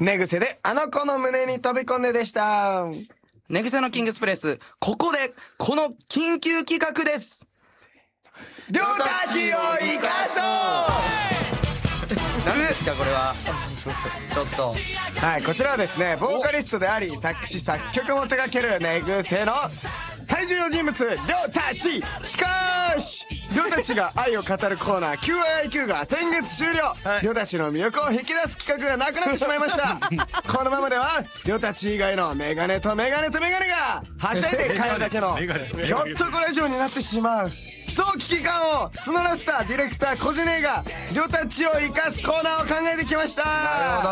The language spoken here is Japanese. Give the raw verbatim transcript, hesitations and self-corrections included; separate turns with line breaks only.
寝癖であの子の胸に飛び込んででした。
寝癖のキングスプレス、ここでこの緊急企画です。
りょうたちを生かそう
ダメですかこれは。ちょっと
はい、こちらはですね、ボーカリストであり作詞作曲も手掛ける寝癖の最重要人物、りょうたち。しかしりょうたちが愛を語るコーナー キューアイアイキュー が先月終了。りょうたちの魅力を引き出す企画がなくなってしまいましたこのままではりょうたち以外のメガネとメガネとメガネがはしゃいで帰るだけのひょっとこラジオになってしまう。悲壮危機感を募らせたディレクターコジネがりょうたちを生かすコーナーを考えてきました。
なるほど。